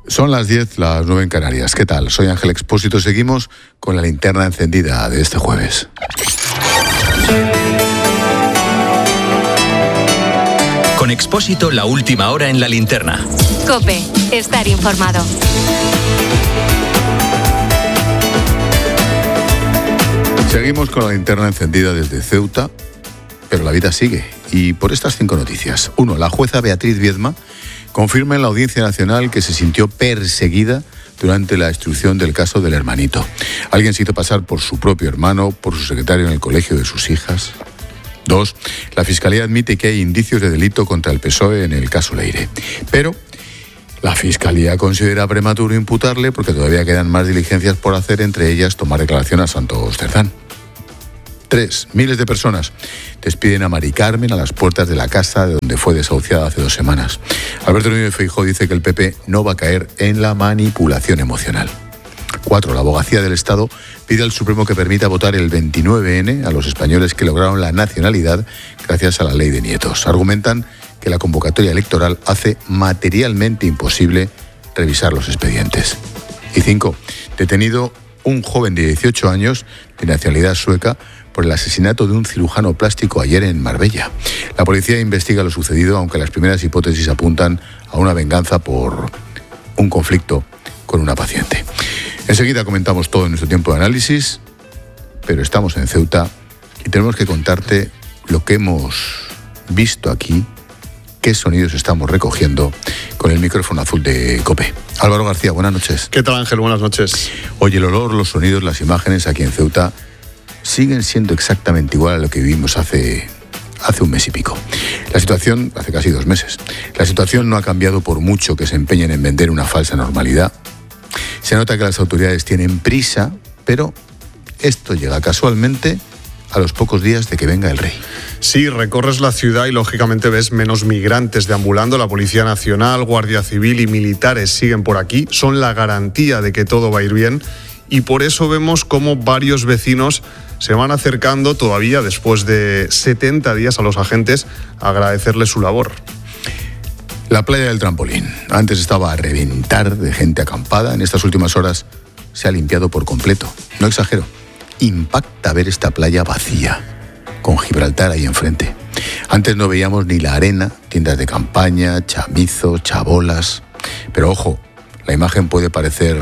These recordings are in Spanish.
Son las 10, las 9 en Canarias. ¿Qué tal? Soy Ángel Expósito. Seguimos con la linterna encendida de este jueves. Con Expósito, la última hora en la linterna. COPE, estar informado. Seguimos con la linterna encendida desde Ceuta, pero la vida sigue. Y por estas 5 noticias. 1. La jueza Beatriz Viedma confirma en la Audiencia Nacional que se sintió perseguida durante la instrucción del caso del hermanito. Alguien se hizo pasar por su propio hermano, por su secretario en el colegio de sus hijas. 2. La Fiscalía admite que hay indicios de delito contra el PSOE en el caso Leire. Pero la Fiscalía considera prematuro imputarle porque todavía quedan más diligencias por hacer, entre ellas tomar declaración a Santos Cerdán. 3. Miles de personas despiden a Mari Carmen a las puertas de la casa de donde fue desahuciada hace 2 semanas. Alberto Núñez Feijóo dice que el PP no va a caer en la manipulación emocional. 4. La Abogacía del Estado pide al Supremo que permita votar el 29N a los españoles que lograron la nacionalidad gracias a la ley de nietos. Argumentan que la convocatoria electoral hace materialmente imposible revisar los expedientes. Y 5. Detenido un joven de 18 años de nacionalidad sueca por el asesinato de un cirujano plástico ayer en Marbella. La policía investiga lo sucedido, aunque las primeras hipótesis apuntan a una venganza por un conflicto con una paciente. Enseguida comentamos todo en nuestro tiempo de análisis, pero estamos en Ceuta y tenemos que contarte lo que hemos visto aquí, qué sonidos estamos recogiendo con el micrófono azul de COPE. Álvaro García, buenas noches. ¿Qué tal, Ángel? Buenas noches. Oye, el olor, los sonidos, las imágenes aquí en Ceuta siguen siendo exactamente igual a lo que vivimos hace un mes y pico. La situación, hace casi 2 meses, la situación no ha cambiado por mucho que se empeñen en vender una falsa normalidad. Se nota que las autoridades tienen prisa, pero esto llega casualmente a los pocos días de que venga el rey. Sí, recorres la ciudad y lógicamente ves menos migrantes deambulando. La Policía Nacional, Guardia Civil y militares siguen por aquí. Son la garantía de que todo va a ir bien y por eso vemos cómo varios vecinos se van acercando todavía después de 70 días a los agentes a agradecerles su labor. La playa del Trampolín. Antes estaba a reventar de gente acampada. En estas últimas horas se ha limpiado por completo. No exagero. Impacta ver esta playa vacía, con Gibraltar ahí enfrente. Antes no veíamos ni la arena, tiendas de campaña, chamizo, chabolas. Pero ojo, la imagen puede parecer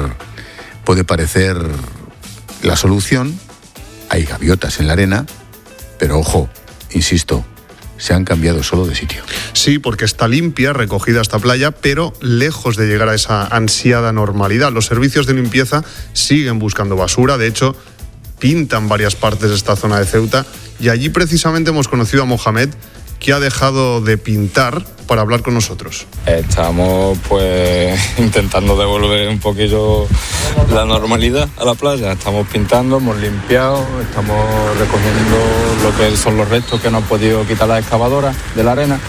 la solución. Hay gaviotas en la arena, pero ojo, insisto, se han cambiado solo de sitio. Sí, porque está limpia, recogida esta playa, pero lejos de llegar a esa ansiada normalidad. Los servicios de limpieza siguen buscando basura, de hecho, pintan varias partes de esta zona de Ceuta y allí precisamente hemos conocido a Mohamed, que ha dejado de pintar para hablar con nosotros. Estamos pues intentando devolver un poquillo la normalidad a la playa. Estamos pintando, hemos limpiado, estamos recogiendo lo que son los restos que nos han podido quitar las excavadoras de la arena.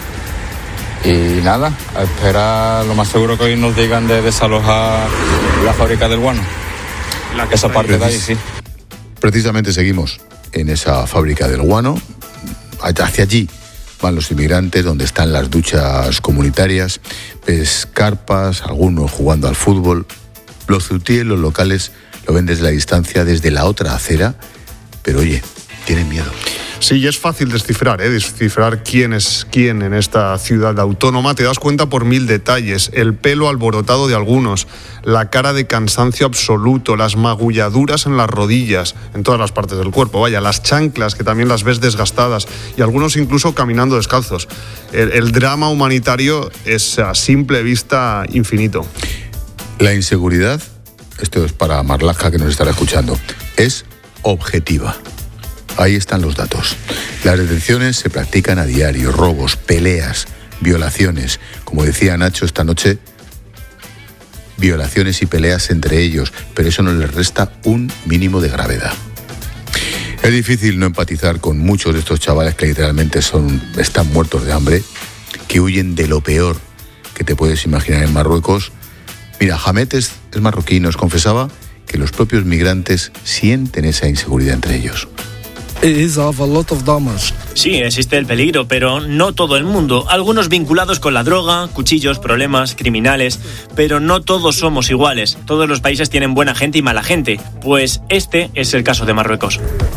Y nada, a esperar, lo más seguro que hoy nos digan de desalojar la fábrica del guano. Esa parte de ahí, sí. Precisamente seguimos en esa fábrica del guano. Hacia allí van los inmigrantes, donde están las duchas comunitarias, ves carpas, algunos jugando al fútbol. Los ceutíes, los locales, lo ven desde la distancia, desde la otra acera, pero oye, tienen miedo. Sí, y es fácil descifrar quién es quién en esta ciudad autónoma. Te das cuenta por 1000 detalles. El pelo alborotado de algunos, la cara de cansancio absoluto, las magulladuras en las rodillas, en todas las partes del cuerpo. Vaya, las chanclas, que también las ves desgastadas, y algunos incluso caminando descalzos. El drama humanitario es a simple vista infinito. La inseguridad, esto es para Marlaska que nos estará escuchando, es objetiva. Ahí están los datos. Las detenciones se practican a diario, robos, peleas, violaciones. Como decía Nacho esta noche, violaciones y peleas entre ellos, pero eso no les resta un mínimo de gravedad. Es difícil no empatizar con muchos de estos chavales que literalmente están muertos de hambre, que huyen de lo peor que te puedes imaginar en Marruecos. Mira, Hamed es marroquí, nos confesaba que los propios migrantes sienten esa inseguridad entre ellos. Sí, existe el peligro, pero no todo el mundo. Algunos vinculados con la droga, cuchillos, problemas, criminales, pero no todos somos iguales. Todos los países tienen buena gente y mala gente. Pues este es el caso de Marruecos.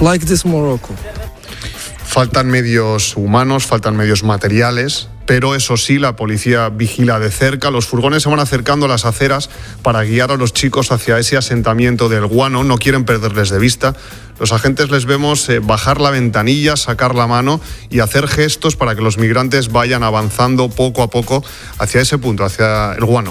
Faltan medios humanos, faltan medios materiales, pero eso sí, la policía vigila de cerca. Los furgones se van acercando a las aceras para guiar a los chicos hacia ese asentamiento del Guano. No quieren perderles de vista. Los agentes les vemos bajar la ventanilla, sacar la mano y hacer gestos para que los migrantes vayan avanzando poco a poco hacia ese punto, hacia el Guano.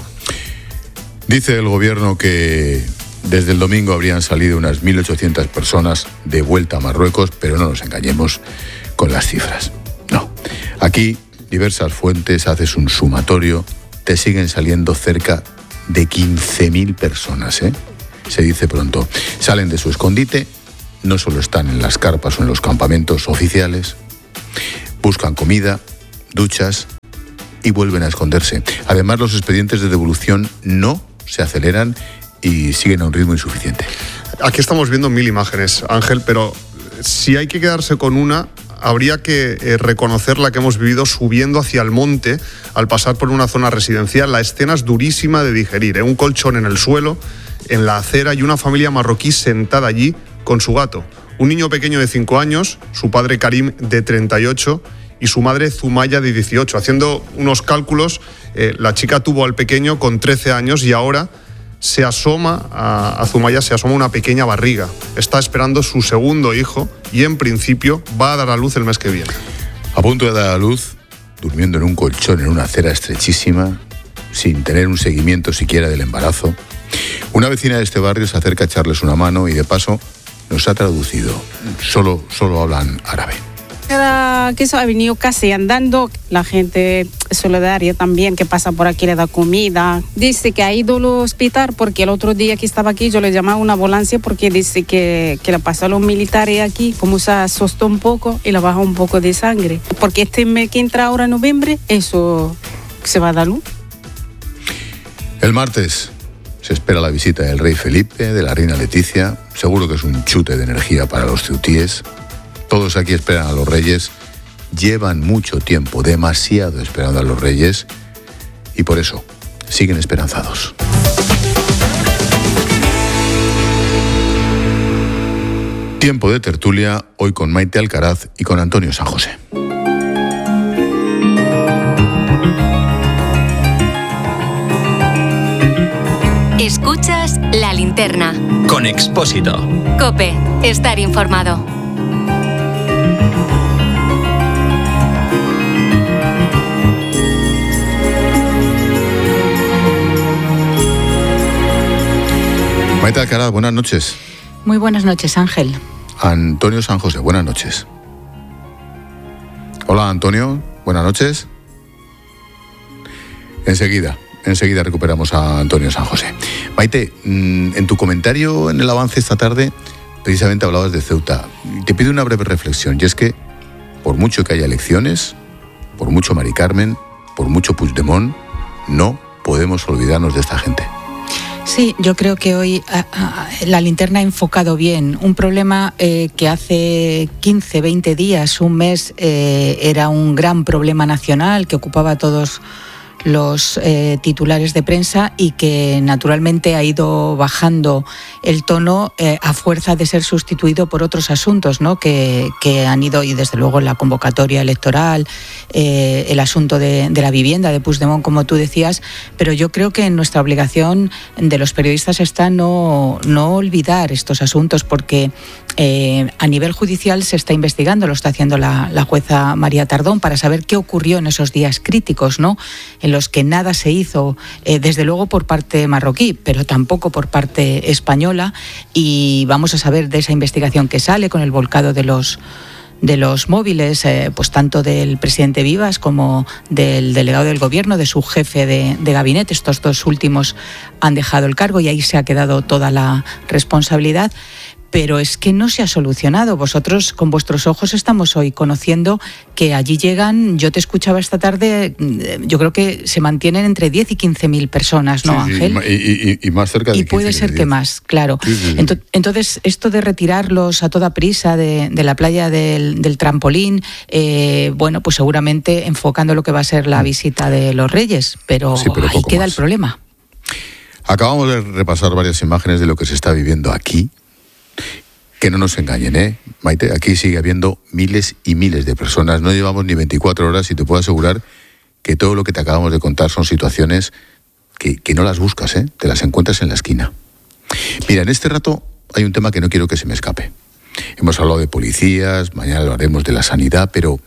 Dice el gobierno que desde el domingo habrían salido unas 1.800 personas de vuelta a Marruecos, pero no nos engañemos con las cifras. No. Aquí diversas fuentes, haces un sumatorio, te siguen saliendo cerca de 15.000 personas, ¿eh? Se dice pronto. Salen de su escondite, no solo están en las carpas o en los campamentos oficiales, buscan comida, duchas y vuelven a esconderse. Además, los expedientes de devolución no se aceleran y siguen a un ritmo insuficiente. Aquí estamos viendo 1000 imágenes, Ángel, pero si hay que quedarse con una, habría que reconocer la que hemos vivido subiendo hacia el monte al pasar por una zona residencial. La escena es durísima de digerir, ¿eh? Un colchón en el suelo, en la acera, y una familia marroquí sentada allí con su gato. Un niño pequeño de 5 años, su padre Karim de 38 y su madre Zumaya de 18. Haciendo unos cálculos, la chica tuvo al pequeño con 13 años y ahora se asoma a Zumaya, se asoma una pequeña barriga. Está esperando su segundo hijo y en principio va a dar a luz el mes que viene. A punto de dar a luz, durmiendo en un colchón en una acera estrechísima, sin tener un seguimiento siquiera del embarazo. Una vecina de este barrio se acerca a echarles una mano y de paso nos ha traducido. Solo hablan árabe. Cada que eso ha venido casi andando, la gente solidaria también que pasa por aquí le da comida. Dice que ha ido al hospital porque el otro día que estaba aquí yo le llamaba a una ambulancia porque dice que le pasó a los militares aquí, como se asustó un poco y le bajó un poco de sangre. Porque este mes que entra ahora en noviembre, eso se va a dar luz. El martes se espera la visita del rey Felipe, de la reina Leticia. Seguro que es un chute de energía para los ceutíes. Todos aquí esperan a los reyes, llevan mucho tiempo, demasiado esperando a los reyes y por eso siguen esperanzados. Tiempo de tertulia, hoy con Maite Alcaraz y con Antonio San José. Escuchas La Linterna. Con Expósito. COPE, estar informado. Maite Alcaraz, buenas noches. Muy buenas noches, Ángel. Antonio San José, buenas noches. Hola, Antonio, buenas noches. Enseguida recuperamos a Antonio San José. Maite, en tu comentario en el avance esta tarde, precisamente hablabas de Ceuta. Te pido una breve reflexión, y es que, por mucho que haya elecciones, por mucho Mari Carmen, por mucho Puigdemont, no podemos olvidarnos de esta gente. Sí, yo creo que hoy la linterna ha enfocado bien un problema que hace 15, 20 días, un mes, era un gran problema nacional que ocupaba a todos los titulares de prensa y que naturalmente ha ido bajando el tono a fuerza de ser sustituido por otros asuntos, ¿no? que han ido, y desde luego la convocatoria electoral, el asunto de la vivienda de Puigdemont, como tú decías, pero yo creo que en nuestra obligación de los periodistas está no olvidar estos asuntos porque a nivel judicial se está investigando, lo está haciendo la jueza María Tardón para saber qué ocurrió en esos días críticos, ¿no? En los que nada se hizo, desde luego por parte marroquí, pero tampoco por parte española, y vamos a saber de esa investigación que sale con el volcado de los móviles, pues tanto del presidente Vivas como del delegado del gobierno, de su jefe de gabinete. Estos dos últimos han dejado el cargo y ahí se ha quedado toda la responsabilidad. pero es que no se ha solucionado. Vosotros con vuestros ojos estamos hoy conociendo que allí llegan, yo te escuchaba esta tarde, yo creo que se mantienen entre 10 y 15.000 personas, ¿no, sí, Ángel? Y más cerca de 15. Y puede ser que más, claro. Sí. Entonces, esto de retirarlos a toda prisa de la playa del trampolín, bueno, pues seguramente enfocando lo que va a ser la visita de los Reyes, pero ahí queda el problema. Acabamos de repasar varias imágenes de lo que se está viviendo aquí. Que no nos engañen, Maite, aquí sigue habiendo miles y miles de personas. No llevamos ni 24 horas y te puedo asegurar que todo lo que te acabamos de contar son situaciones que no las buscas, te las encuentras en la esquina. Mira, en este rato hay un tema que no quiero que se me escape. Hemos hablado de policías, mañana hablaremos de la sanidad, pero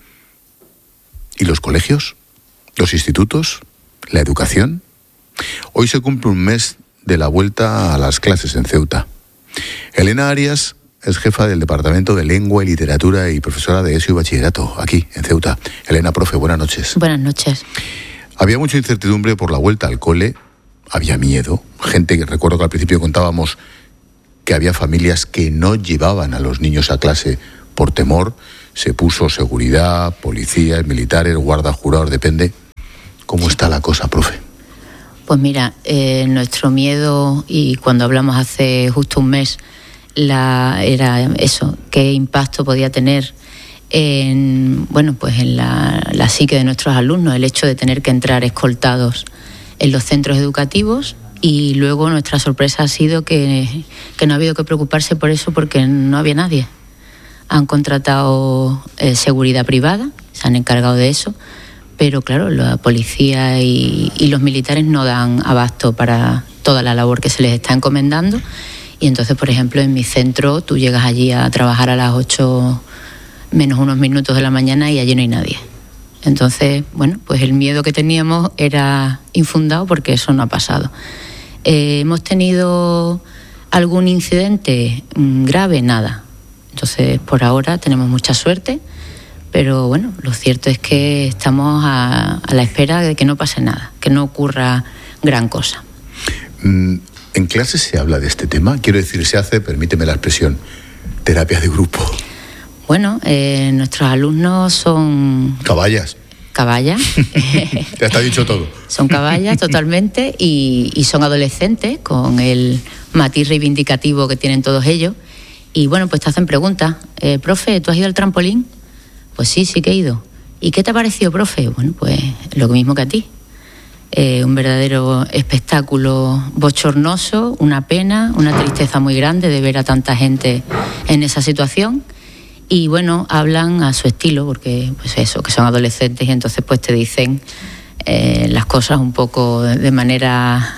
¿y los colegios? ¿Los institutos? ¿La educación? Hoy se cumple un mes de la vuelta a las clases en Ceuta. Elena Arias es jefa del Departamento de Lengua y Literatura y profesora de ESO y Bachillerato, aquí, en Ceuta. Elena, profe, buenas noches. Buenas noches. Había mucha incertidumbre por la vuelta al cole, había miedo. Gente que recuerdo que al principio contábamos que había familias que no llevaban a los niños a clase por temor. Se puso seguridad, policías, militares, guardas jurados, depende. ¿Cómo está la cosa, profe? Pues mira, nuestro miedo, y cuando hablamos hace justo un mes, era eso, qué impacto podía tener en la psique de nuestros alumnos, el hecho de tener que entrar escoltados en los centros educativos. Y luego nuestra sorpresa ha sido que no ha habido que preocuparse por eso porque no había nadie. Han contratado seguridad privada, se han encargado de eso, pero claro, la policía y los militares no dan abasto para toda la labor que se les está encomendando. Y entonces, por ejemplo, en mi centro tú llegas allí a trabajar a las 8 menos unos minutos de la mañana y allí no hay nadie. Entonces, bueno, pues el miedo que teníamos era infundado porque eso no ha pasado. ¿Hemos tenido algún incidente grave? Nada. Entonces, por ahora tenemos mucha suerte, pero bueno, lo cierto es que estamos a la espera de que no pase nada, que no ocurra gran cosa. ¿En clase se habla de este tema? Quiero decir, se hace, permíteme la expresión, terapia de grupo. Bueno, nuestros alumnos son... Caballas. Caballas. Ya está dicho todo. Son caballas totalmente y son adolescentes con el matiz reivindicativo que tienen todos ellos. Y bueno, pues te hacen preguntas. Profe, ¿tú has ido al trampolín? Pues sí que he ido. ¿Y qué te ha parecido, profe? Bueno, pues lo mismo que a ti. Un verdadero espectáculo bochornoso, una pena, una tristeza muy grande de ver a tanta gente en esa situación. Y bueno, hablan a su estilo, porque pues eso, que son adolescentes y entonces pues te dicen las cosas un poco de manera,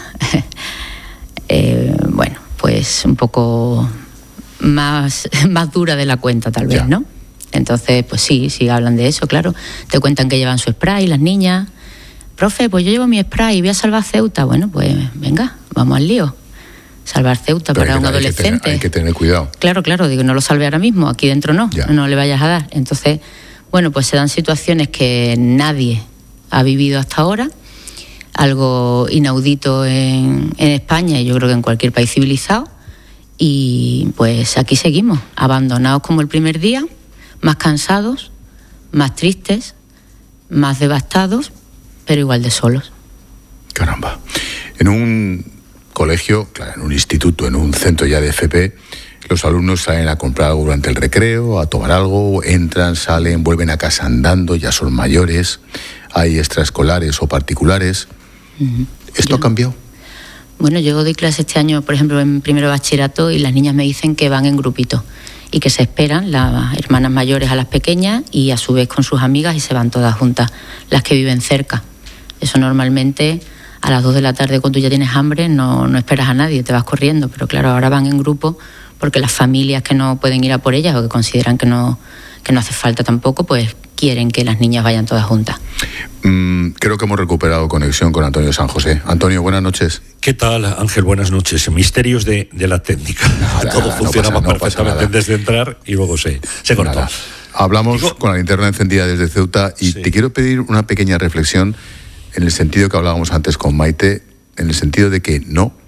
bueno, pues un poco más dura de la cuenta tal vez, ¿no? Entonces, pues sí hablan de eso, claro. Te cuentan que llevan su spray las niñas. Profe, pues yo llevo mi spray y voy a salvar Ceuta. Bueno, pues venga, vamos al lío. Salvar Ceuta para un adolescente. Hay que tener cuidado. Claro, digo, no lo salve ahora mismo, aquí dentro no le vayas a dar. Entonces, bueno, pues se dan situaciones que nadie ha vivido hasta ahora, algo inaudito en España y yo creo que en cualquier país civilizado. Y pues aquí seguimos, abandonados como el primer día, más cansados, más tristes, más devastados, pero igual de solos. Caramba. En un colegio, claro, en un instituto, en un centro ya de FP, los alumnos salen a comprar algo durante el recreo, a tomar algo, entran, salen, vuelven a casa andando, ya son mayores, hay extraescolares o particulares. ¿Esto ha cambiado? Bueno, yo doy clase este año, por ejemplo, en primero de bachillerato y las niñas me dicen que van en grupito y que se esperan las hermanas mayores a las pequeñas y a su vez con sus amigas y se van todas juntas, las que viven cerca. Eso normalmente a las 2 de la tarde cuando tú ya tienes hambre no esperas a nadie, te vas corriendo, pero claro, ahora van en grupo porque las familias que no pueden ir a por ellas o que consideran que no hace falta tampoco, pues quieren que las niñas vayan todas juntas. Creo que hemos recuperado conexión con Antonio San José. Antonio, buenas noches. ¿Qué tal, Ángel? Buenas noches. Misterios de la técnica. Todo funcionaba perfectamente desde entrar y luego se cortó. Hablamos con la linterna encendida desde Ceuta y te quiero pedir una pequeña reflexión en el sentido que hablábamos antes con Maite, en el sentido de que no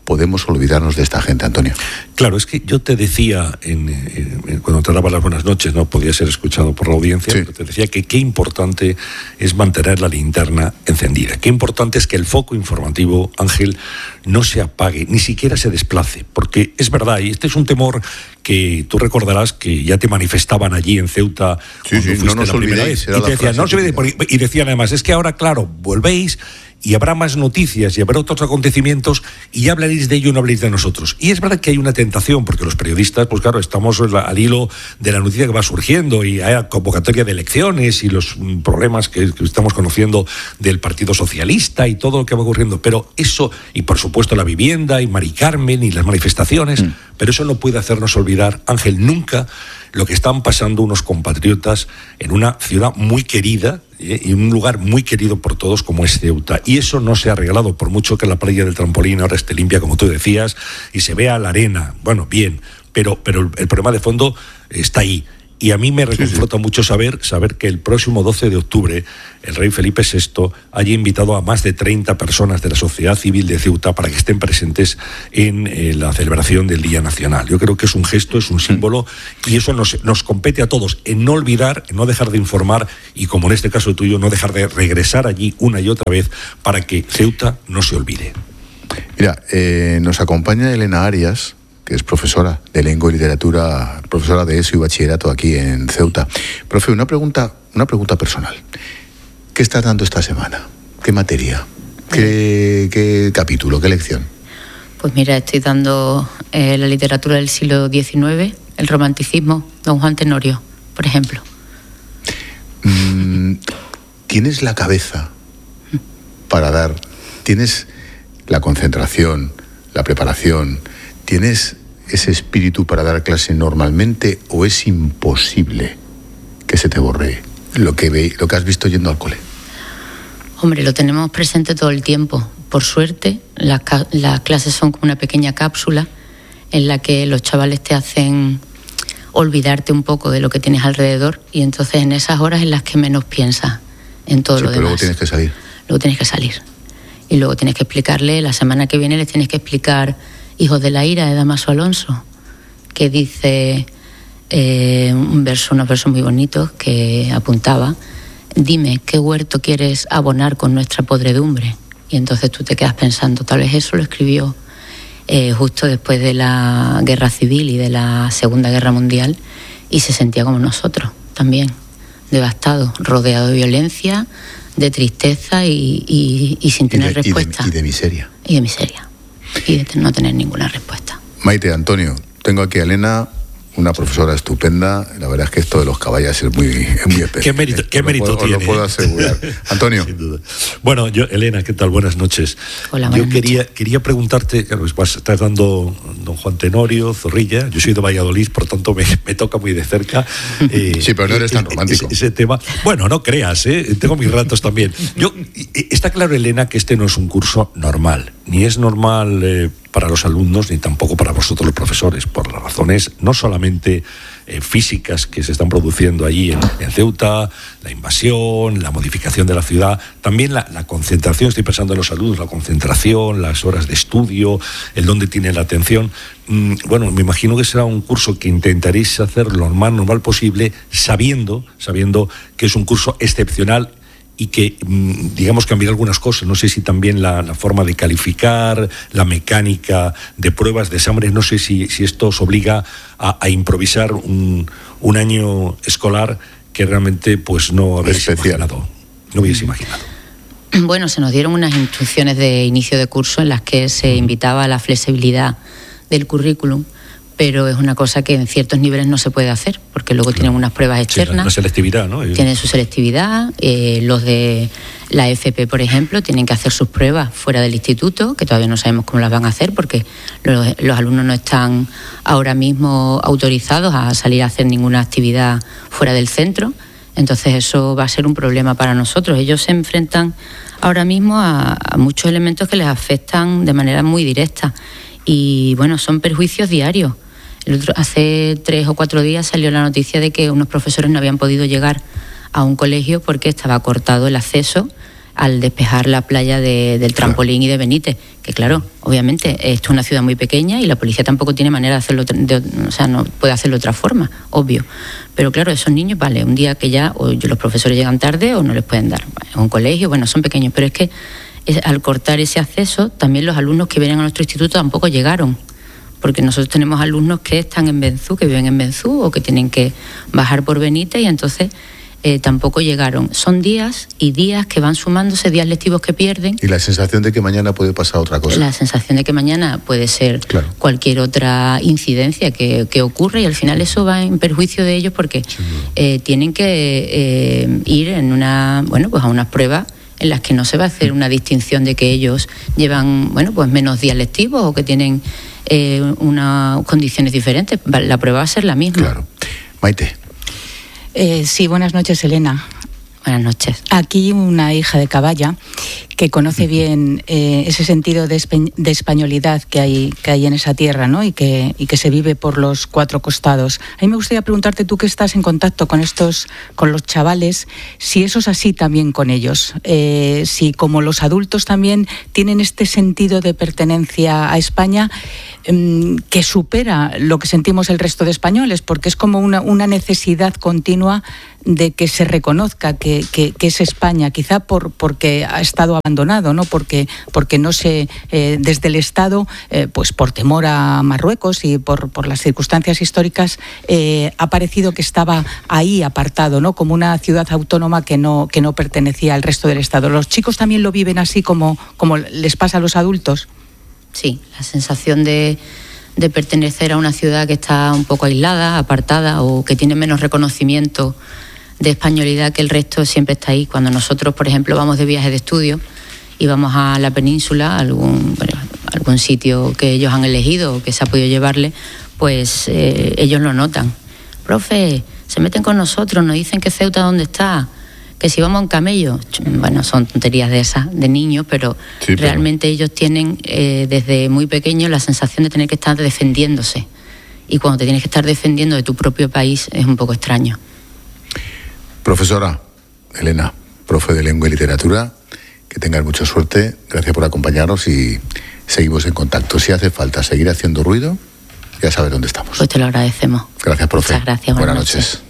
podemos olvidarnos de esta gente, Antonio. Claro, es que yo te decía, cuando te daba las buenas noches, no podía ser escuchado por la audiencia, pero te decía que qué importante es mantener la linterna encendida. Qué importante es que el foco informativo, Ángel, no se apague, ni siquiera se desplace. Porque es verdad, y este es un temor que tú recordarás que ya te manifestaban allí en Ceuta cuando fuiste no nos la primera vez. Y te decían, no se olvide, y decían además, es que ahora, claro, volvéis y habrá más noticias y habrá otros acontecimientos y ya hablaréis de ello y no hablaréis de nosotros. Y es verdad que hay una tentación, porque los periodistas, pues claro, estamos al hilo de la noticia que va surgiendo y hay convocatoria de elecciones y los problemas que estamos conociendo del Partido Socialista y todo lo que va ocurriendo. Pero eso, y por supuesto la vivienda y Mari Carmen y las manifestaciones, pero eso no puede hacernos olvidar, Ángel, nunca lo que están pasando unos compatriotas en una ciudad muy querida y un lugar muy querido por todos como es Ceuta. Y eso no se ha arreglado, por mucho que la playa del Trampolín ahora esté limpia, como tú decías, y se vea la arena. Bueno, bien, pero el problema de fondo está ahí. Y a mí me reconforta mucho saber que el próximo 12 de octubre el rey Felipe VI haya invitado a más de 30 personas de la sociedad civil de Ceuta para que estén presentes en la celebración del Día Nacional. Yo creo que es un gesto, es un símbolo, y eso nos compete a todos, en no olvidar, en no dejar de informar y, como en este caso tuyo, no dejar de regresar allí una y otra vez para que Ceuta no se olvide. Mira, nos acompaña Elena Arias, que es profesora de Lengua y Literatura, profesora de ESO y Bachillerato aquí en Ceuta. Profe, una pregunta personal. ¿Qué estás dando esta semana? ¿Qué materia? ¿Qué capítulo? ¿Qué lección? Pues mira, estoy dando la literatura del siglo XIX, el romanticismo, don Juan Tenorio, por ejemplo. ¿Tienes la cabeza para dar? ¿Tienes la concentración, la preparación? ¿Tienes ese espíritu para dar clase normalmente o es imposible que se te borre lo que has visto yendo al cole? Hombre, lo tenemos presente todo el tiempo. Por suerte, las clases son como una pequeña cápsula en la que los chavales te hacen olvidarte un poco de lo que tienes alrededor, y entonces en esas horas en las que menos piensas en todo lo demás. Pero luego tienes que salir. Luego tienes que salir. Y luego tienes que explicarle, la semana que viene les tienes que explicar Hijos de la ira de Damaso Alonso, que dice unos versos muy bonitos que apuntaba: dime, ¿qué huerto quieres abonar con nuestra podredumbre? Y entonces tú te quedas pensando, tal vez eso lo escribió justo después de la Guerra Civil y de la Segunda Guerra Mundial, y se sentía como nosotros también, devastado, rodeado de violencia, de tristeza y sin tener respuesta. Y de miseria. Y de miseria. Y de no tener ninguna respuesta. Maite, Antonio, tengo aquí a Elena, una profesora estupenda. La verdad es que esto de los caballos es muy especial. ¿Qué mérito tiene? Os lo puedo asegurar. Antonio. Sin duda. Bueno, Elena, ¿qué tal? Buenas noches. Hola, yo quería preguntarte, claro, estás dando don Juan Tenorio, Zorrilla. Yo soy de Valladolid, por tanto me toca muy de cerca. Sí, pero no eres tan romántico. Ese tema. Bueno, no creas, tengo mis ratos también. Está claro, Elena, que este no es un curso normal. Ni es normal para los alumnos, ni tampoco para vosotros los profesores, por las razones no solamente físicas que se están produciendo allí en Ceuta, la invasión, la modificación de la ciudad, también la concentración, estoy pensando en los alumnos, la concentración, las horas de estudio, el dónde tienen la atención. Bueno, me imagino que será un curso que intentaréis hacer lo más normal posible, sabiendo que es un curso excepcional y que, digamos, cambiar algunas cosas. No sé si también la forma de calificar, la mecánica de pruebas, de exámenes, no sé si esto os obliga a improvisar un año escolar que realmente pues no habéis imaginado. No habéis imaginado. Bueno, se nos dieron unas instrucciones de inicio de curso en las que se invitaba a la flexibilidad del currículum, pero es una cosa que en ciertos niveles no se puede hacer, porque luego tienen unas pruebas externas. Sí, la selectividad, ¿no? Tienen su selectividad. Los de la FP, por ejemplo, tienen que hacer sus pruebas fuera del instituto, que todavía no sabemos cómo las van a hacer, porque los alumnos no están ahora mismo autorizados a salir a hacer ninguna actividad fuera del centro. Entonces eso va a ser un problema para nosotros. Ellos se enfrentan ahora mismo a muchos elementos que les afectan de manera muy directa. Y bueno, son perjuicios diarios. Hace 3 o 4 días salió la noticia de que unos profesores no habían podido llegar a un colegio porque estaba cortado el acceso al despejar la playa del Trampolín y de Benítez, que claro, obviamente esto es una ciudad muy pequeña y la policía tampoco tiene manera de hacerlo, o sea, no puede hacerlo de otra forma, obvio. Pero claro, esos niños, vale, un día que ya o los profesores llegan tarde o no les pueden dar. Es un colegio, bueno, son pequeños, pero es que al cortar ese acceso, también los alumnos que vienen a nuestro instituto tampoco llegaron. Porque nosotros tenemos alumnos que están en Benzú, que viven en Benzú o que tienen que bajar por Benítez y entonces tampoco llegaron. Son días y días que van sumándose, días lectivos que pierden. Y la sensación de que mañana puede pasar otra cosa. La sensación de que mañana puede ser cualquier otra incidencia que ocurre y al final eso va en perjuicio de ellos porque tienen que ir en a unas pruebas en las que no se va a hacer una distinción de que ellos llevan menos días lectivos o que tienen unas condiciones diferentes. La prueba va a ser la misma. Claro. Maite. Sí, buenas noches, Elena. Buenas noches. Aquí una hija de Caballa que conoce bien ese sentido de españolidad que hay en esa tierra, ¿no? y que se vive por los cuatro costados. A mí me gustaría preguntarte, tú que estás en contacto con los chavales, si eso es así también con ellos, si como los adultos también tienen este sentido de pertenencia a España que supera lo que sentimos el resto de españoles, porque es como una necesidad continua de que se reconozca que es España, quizá porque ha estado abandonado, ¿no? Porque no se desde el Estado, pues por temor a Marruecos y por las circunstancias históricas, ha parecido que estaba ahí apartado, ¿no? Como una ciudad autónoma que no pertenecía al resto del Estado. ¿Los chicos también lo viven así como les pasa a los adultos? Sí, la sensación de pertenecer a una ciudad que está un poco aislada, apartada o que tiene menos reconocimiento de españolidad que el resto siempre está ahí. Cuando nosotros, por ejemplo, vamos de viaje de estudio y vamos a la península, algún sitio que ellos han elegido o que se ha podido llevarle, pues ellos lo notan. Profe, se meten con nosotros, nos dicen que Ceuta dónde está, que si vamos en camello. Bueno, son tonterías de esas, de niños, pero realmente ellos tienen desde muy pequeños la sensación de tener que estar defendiéndose. Y cuando te tienes que estar defendiendo de tu propio país es un poco extraño. Profesora Elena, profe de Lengua y Literatura, que tengan mucha suerte. Gracias por acompañarnos y seguimos en contacto. Si hace falta seguir haciendo ruido, ya sabes dónde estamos. Pues te lo agradecemos. Gracias, profe. Muchas gracias. Buenas noches.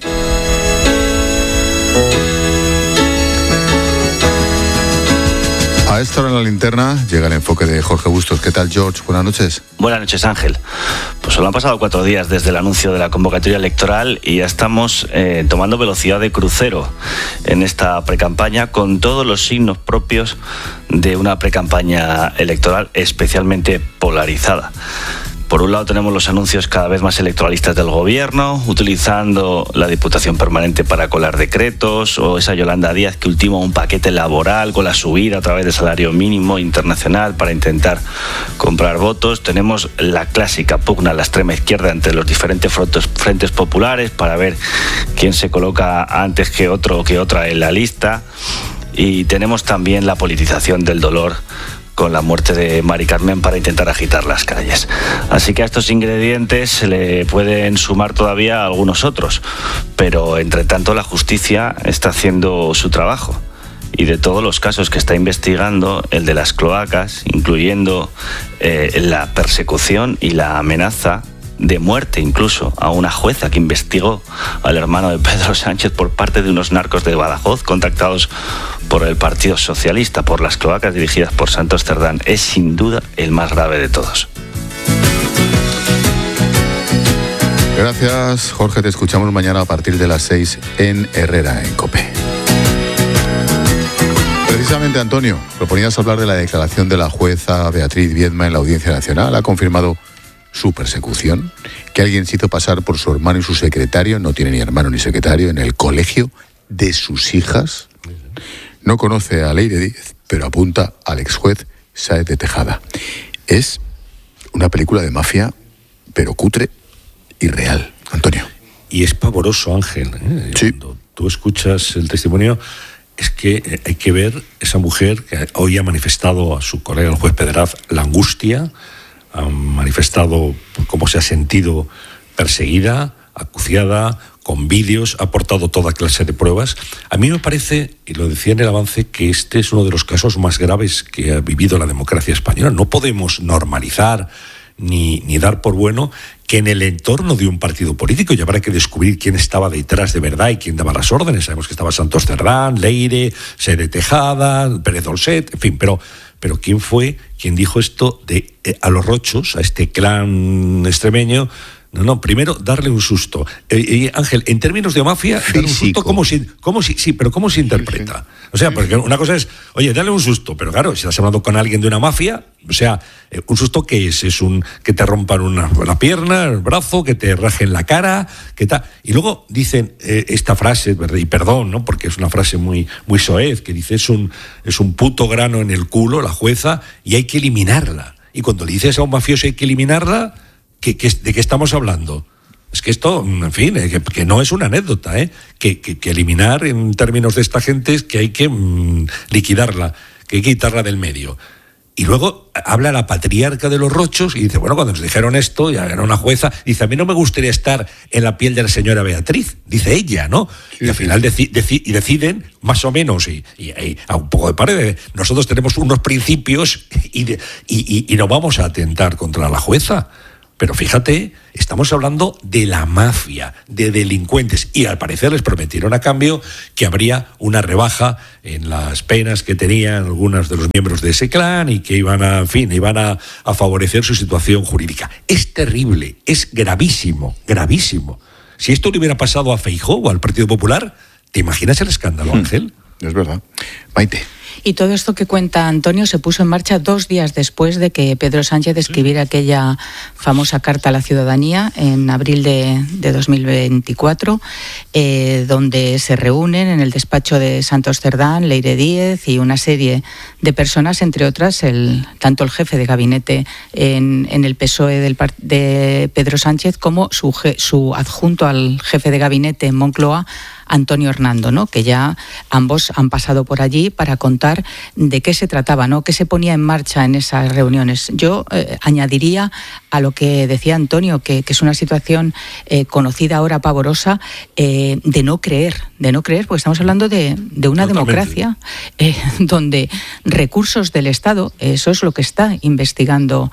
A esta hora en la linterna llega el enfoque de Jorge Bustos. ¿Qué tal, George? Buenas noches. Buenas noches, Ángel. Pues solo han pasado 4 días desde el anuncio de la convocatoria electoral y ya estamos tomando velocidad de crucero en esta precampaña con todos los signos propios de una precampaña electoral especialmente polarizada. Por un lado tenemos los anuncios cada vez más electoralistas del gobierno, utilizando la Diputación Permanente para colar decretos, o esa Yolanda Díaz que ultima un paquete laboral con la subida a través del salario mínimo internacional para intentar comprar votos. Tenemos la clásica pugna a la extrema izquierda entre los diferentes frentes populares para ver quién se coloca antes que otro o que otra en la lista. Y tenemos también la politización del dolor con la muerte de Mari Carmen para intentar agitar las calles. Así que a estos ingredientes se le pueden sumar todavía algunos otros, pero entre tanto la justicia está haciendo su trabajo. Y de todos los casos que está investigando, el de las cloacas, incluyendo la persecución y la amenaza de muerte incluso a una jueza que investigó al hermano de Pedro Sánchez por parte de unos narcos de Badajoz contactados por el Partido Socialista por las cloacas dirigidas por Santos Cerdán, es sin duda el más grave de todos. Gracias, Jorge. Te escuchamos mañana a partir de las 6 en Herrera, en COPE. Precisamente, Antonio, proponías hablar de la declaración de la jueza Beatriz Viedma en la Audiencia Nacional. Ha confirmado su persecución, que alguien se hizo pasar por su hermano y su secretario, no tiene ni hermano ni secretario, en el colegio de sus hijas. No conoce a Leire Díez, pero apunta al exjuez Sáez de Tejada. Es una película de mafia, pero cutre y real. Antonio. Y es pavoroso, Ángel. Sí. Cuando tú escuchas el testimonio, es que hay que ver esa mujer que hoy ha manifestado a su colega, el juez Pedraz, la angustia, ha manifestado cómo se ha sentido perseguida, acuciada, con vídeos, ha aportado toda clase de pruebas. A mí me parece, y lo decía en el avance, que este es uno de los casos más graves que ha vivido la democracia española. No podemos normalizar ni dar por bueno que en el entorno de un partido político, y habrá que descubrir quién estaba detrás de verdad y quién daba las órdenes. Sabemos que estaba Santos Cerdán, Leire, Sede Tejada, Pérez Dolcet, en fin, pero ¿quién fue quien dijo esto a los Rochos, a este clan extremeño? No, primero darle un susto. Ángel, en términos de mafia, darle un susto, ¿cómo se interpreta? O sea, porque una cosa es, oye, dale un susto, pero claro, si estás hablando con alguien de una mafia, o sea, un susto ¿qué es? Es que te rompan una pierna, el brazo, que te rajen la cara, que tal. Y luego dicen esta frase, ¿verdad? Y perdón, ¿no? Porque es una frase muy, muy soez, que dice, es un puto grano en el culo, la jueza, y hay que eliminarla. Y cuando le dices a un mafioso hay que eliminarla, ¿de qué estamos hablando? Es que esto, en fin, que no es una anécdota, que eliminar en términos de esta gente es que hay que liquidarla, que hay que quitarla del medio. Y luego habla la patriarca de los Rochos y dice, bueno, cuando nos dijeron esto, ya era una jueza, dice, a mí no me gustaría estar en la piel de la señora Beatriz, dice ella, ¿no? Sí, y al final deciden, más o menos, y a un poco de pared, nosotros tenemos unos principios y no vamos a atentar contra la jueza. Pero fíjate, estamos hablando de la mafia, de delincuentes, y al parecer les prometieron a cambio que habría una rebaja en las penas que tenían algunos de los miembros de ese clan y que iban a favorecer su situación jurídica. Es terrible, es gravísimo, gravísimo. Si esto le hubiera pasado a Feijóo o al Partido Popular, ¿te imaginas el escándalo, Ángel? Es verdad. Maite. Y todo esto que cuenta Antonio se puso en marcha 2 días después de que Pedro Sánchez escribiera aquella famosa carta a la ciudadanía en abril de 2024, donde se reúnen en el despacho de Santos Cerdán, Leire Díez y una serie de personas, entre otras tanto el jefe de gabinete en el PSOE de Pedro Sánchez como su adjunto al jefe de gabinete en Moncloa, Antonio Hernando, ¿no? Que ya ambos han pasado por allí para contar de qué se trataba, ¿no? Qué se ponía en marcha en esas reuniones. Yo añadiría a lo que decía Antonio, que es una situación conocida ahora, pavorosa, de no creer, porque estamos hablando de una democracia donde recursos del Estado, eso es lo que está investigando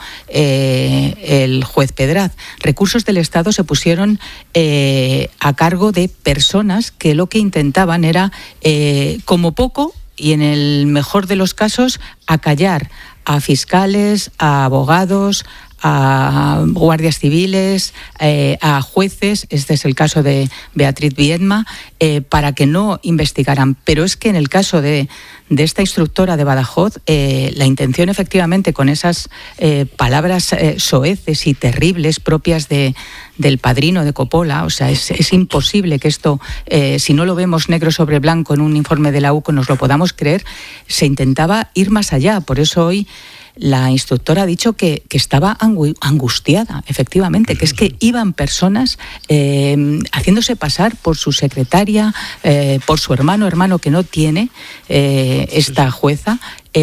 el juez Pedraz, recursos del Estado se pusieron a cargo de personas que lo que intentaban era, como poco, y en el mejor de los casos, acallar a fiscales, a abogados, a guardias civiles, a jueces, este es el caso de Beatriz Viedma, para que no investigaran. Pero es que en el caso de esta instructora de Badajoz, la intención efectivamente con esas palabras soeces y terribles propias del padrino de Coppola, o sea, es imposible que esto, si no lo vemos negro sobre blanco en un informe de la UCO, nos lo podamos creer. Se intentaba ir más allá, por eso hoy la instructora ha dicho que estaba angustiada, efectivamente, que es que iban personas haciéndose pasar por su secretaria, por su hermano que no tiene esta jueza,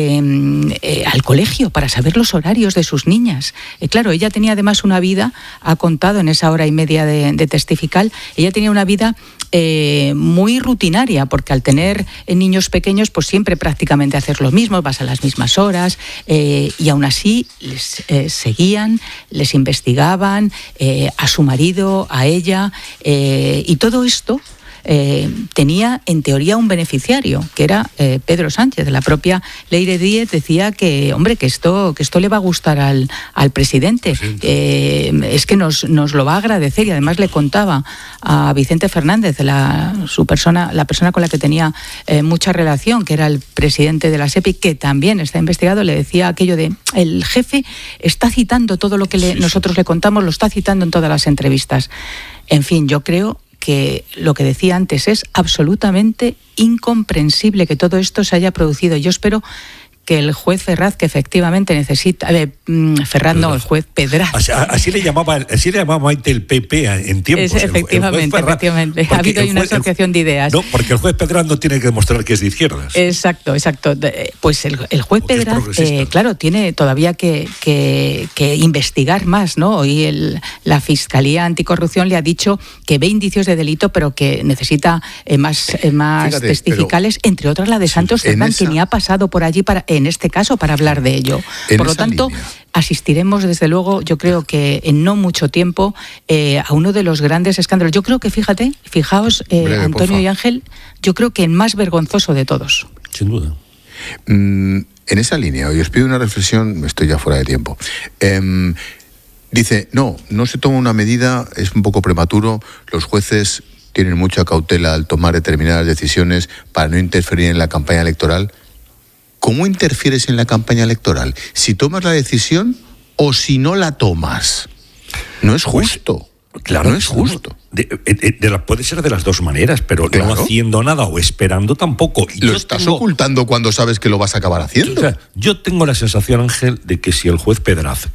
al colegio para saber los horarios de sus niñas. Claro, ella tenía además una vida, ha contado en esa hora y media de testificar, ella tenía una vida muy rutinaria, porque al tener niños pequeños, pues siempre prácticamente haces lo mismo, vas a las mismas horas, y aún así les seguían, les investigaban, a su marido, a ella, y todo esto tenía en teoría un beneficiario, que era Pedro Sánchez. La propia Leire Díez decía que, hombre, que esto le va a gustar al presidente, es que nos lo va a agradecer. Y además le contaba a Vicente Fernández, la persona con la que tenía mucha relación, que era el presidente de la SEPI, que también está investigado, le decía aquello de, el jefe está citando todo lo que nosotros le contamos, lo está citando en todas las entrevistas. En fin, yo creo que lo que decía antes es absolutamente incomprensible que todo esto se haya producido. Yo espero que el juez Ferraz, que efectivamente necesita... Ferraz no, el juez Pedraz. Así le llamaba Maite el PP en tiempos. Efectivamente. Ha habido una asociación de ideas. No, porque el juez Pedraz no tiene que demostrar que es de izquierdas. Exacto. Pues el juez Pedraz, claro, tiene todavía que investigar más, ¿no? Hoy la Fiscalía Anticorrupción le ha dicho que ve indicios de delito, pero que necesita más testificales, entre otras la de Santos Cerdán, que ni ha pasado por allí en este caso para hablar de ello. Por lo tanto, asistiremos desde luego, yo creo que en no mucho tiempo, a uno de los grandes escándalos. Yo creo que, fijaos, Antonio y Ángel, yo creo que el más vergonzoso de todos. Sin duda. En esa línea, hoy os pido una reflexión, estoy ya fuera de tiempo. Dice, no se toma una medida, es un poco prematuro, los jueces tienen mucha cautela al tomar determinadas decisiones para no interferir en la campaña electoral. ¿Cómo interfieres en la campaña electoral? ¿Si tomas la decisión o si no la tomas? No es justo. Claro, no es justo. Puede ser de las dos maneras, pero no haciendo nada o esperando tampoco. Lo estás ocultando cuando sabes que lo vas a acabar haciendo. O sea, yo tengo la sensación, Ángel, de que si el juez Pedraz,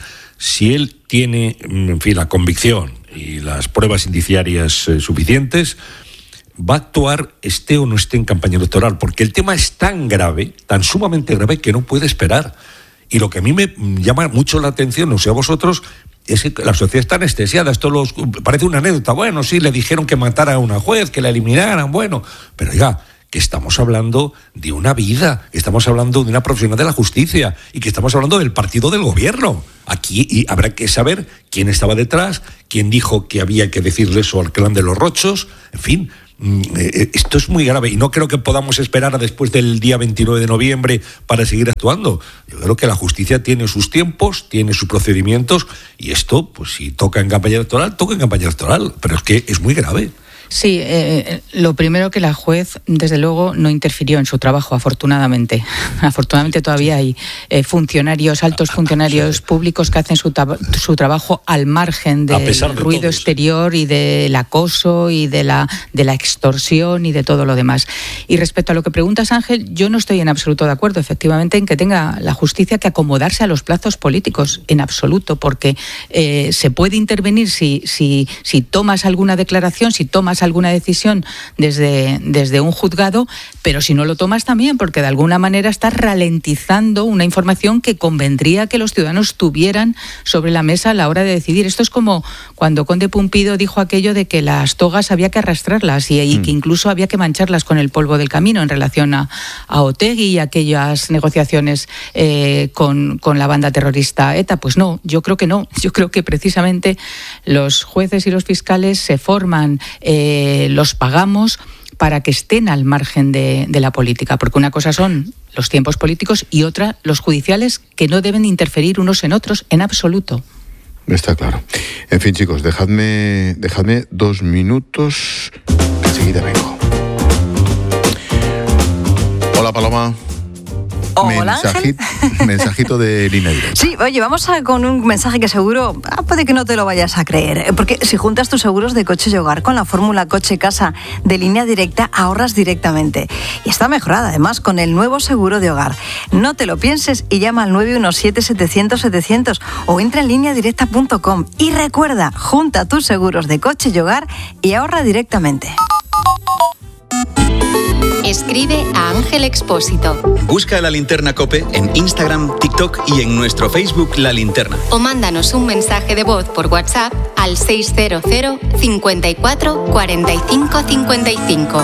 si él tiene, en fin, la convicción y las pruebas indiciarias suficientes, va a actuar esté o no esté en campaña electoral, porque el tema es tan grave, tan sumamente grave, que no puede esperar. Y lo que a mí me llama mucho la atención, no sé a vosotros, es que la sociedad está anestesiada. Esto parece una anécdota. Bueno, sí, le dijeron que matara a una juez, que la eliminaran, bueno. Pero oiga, que estamos hablando de una vida, que estamos hablando de una profesional de la justicia y que estamos hablando del partido del gobierno. Aquí y habrá que saber quién estaba detrás, quién dijo que había que decirle eso al clan de los Rochos, en fin. Esto es muy grave y no creo que podamos esperar a después del día 29 de noviembre para seguir actuando. Yo creo que la justicia tiene sus tiempos, tiene sus procedimientos y esto, pues si toca en campaña electoral, toca en campaña electoral, pero es que es muy grave. Sí, lo primero que la juez, desde luego, no interfirió en su trabajo, afortunadamente. Afortunadamente todavía hay altos funcionarios públicos que hacen su trabajo al margen del ruido exterior y del acoso y de la extorsión y de todo lo demás. Y respecto a lo que preguntas, Ángel, yo no estoy en absoluto de acuerdo, efectivamente, en que tenga la justicia que acomodarse a los plazos políticos, en absoluto, porque se puede intervenir si tomas alguna declaración, si tomas alguna decisión desde un juzgado, pero si no lo tomas también, porque de alguna manera estás ralentizando una información que convendría que los ciudadanos tuvieran sobre la mesa a la hora de decidir. Esto es como cuando Conde Pumpido dijo aquello de que las togas había que arrastrarlas y que incluso había que mancharlas con el polvo del camino en relación a Otegi y aquellas negociaciones con la banda terrorista ETA. Pues no, yo creo que no. Yo creo que precisamente los jueces y los fiscales se forman, los pagamos para que estén al margen de la política, porque una cosa son los tiempos políticos y otra los judiciales, que no deben interferir unos en otros en absoluto. Está claro. En fin, chicos, dejadme 2 minutos, que enseguida vengo. Hola, Paloma. Hola, mensajito de Línea Directa. Sí, oye, vamos con un mensaje que seguro puede que no te lo vayas a creer, porque si juntas tus seguros de coche y hogar con la fórmula coche-casa de Línea Directa, ahorras directamente. Y está mejorada, además, con el nuevo seguro de hogar. No te lo pienses y llama al 917-700-700 o entra en lineadirecta.com. Y recuerda, junta tus seguros de coche y hogar y ahorra directamente. Escribe a Ángel Expósito. Busca La Linterna COPE en Instagram, TikTok y en nuestro Facebook La Linterna. O mándanos un mensaje de voz por WhatsApp al 600 54 45 55.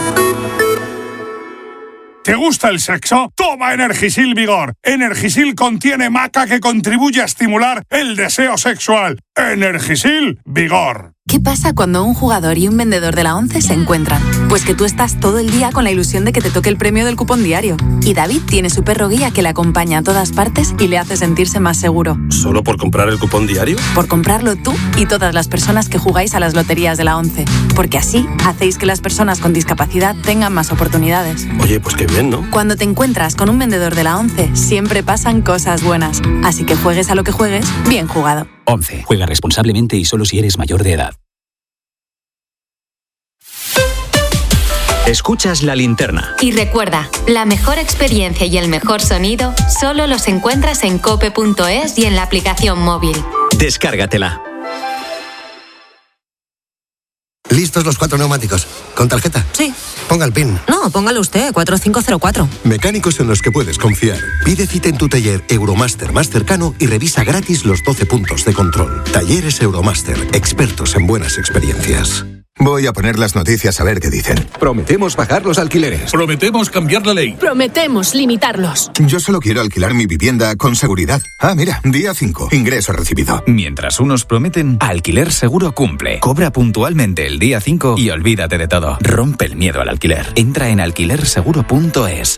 ¿Te gusta el sexo? Toma Energisil Vigor. Energisil contiene maca que contribuye a estimular el deseo sexual. Energisil Vigor. ¿Qué pasa cuando un jugador y un vendedor de la ONCE se encuentran? Pues que tú estás todo el día con la ilusión de que te toque el premio del cupón diario. Y David tiene su perro guía que le acompaña a todas partes y le hace sentirse más seguro. ¿Solo por comprar el cupón diario? Por comprarlo tú y todas las personas que jugáis a las loterías de la ONCE. Porque así hacéis que las personas con discapacidad tengan más oportunidades. Oye, pues qué bien, ¿no? Cuando te encuentras con un vendedor de la ONCE, siempre pasan cosas buenas. Así que juegues a lo que juegues, bien jugado. ONCE. Juega responsablemente y solo si eres mayor de edad. Escuchas La Linterna. Y recuerda, la mejor experiencia y el mejor sonido solo los encuentras en cope.es y en la aplicación móvil. Descárgatela. ¿Listos los 4 neumáticos? ¿Con tarjeta? Sí. Ponga el PIN. No, póngalo usted, 4504. Mecánicos en los que puedes confiar. Pide cita en tu taller Euromaster más cercano y revisa gratis los 12 puntos de control. Talleres Euromaster, expertos en buenas experiencias. Voy a poner las noticias a ver qué dicen. Prometemos bajar los alquileres. Prometemos cambiar la ley. Prometemos limitarlos. Yo solo quiero alquilar mi vivienda con seguridad. Ah, mira, día 5, ingreso recibido. Mientras unos prometen, Alquiler Seguro cumple. Cobra puntualmente el día 5 y olvídate de todo. Rompe el miedo al alquiler. Entra en alquilerseguro.es.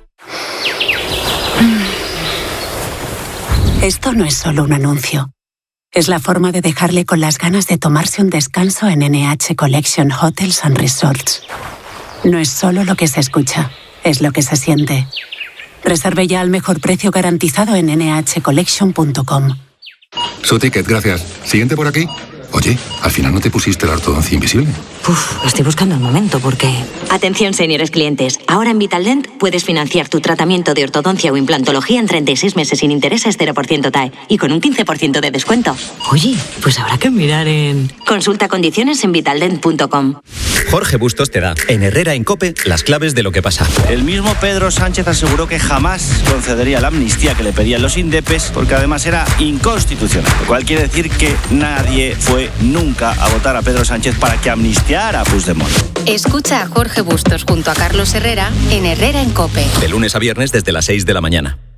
Esto no es solo un anuncio. Es la forma de dejarle con las ganas de tomarse un descanso en NH Collection Hotels and Resorts. No es solo lo que se escucha, es lo que se siente. Reserve ya al mejor precio garantizado en nhcollection.com. Su ticket, gracias. Siguiente por aquí. Oye, al final no te pusiste la ortodoncia invisible. Estoy buscando el momento porque... Atención, señores clientes. Ahora en Vitaldent puedes financiar tu tratamiento de ortodoncia o implantología en 36 meses sin intereses 0% TAE y con un 15% de descuento. Oye, pues habrá que mirar en... Consulta condiciones en vitaldent.com. Jorge Bustos te da, en Herrera en COPE, las claves de lo que pasa. El mismo Pedro Sánchez aseguró que jamás concedería la amnistía que le pedían los indepes porque además era inconstitucional. Lo cual quiere decir que nadie fue nunca a votar a Pedro Sánchez para que amnistiara a Puigdemont. Escucha a Jorge Bustos junto a Carlos Herrera en Herrera en COPE. De lunes a viernes desde las 6 de la mañana.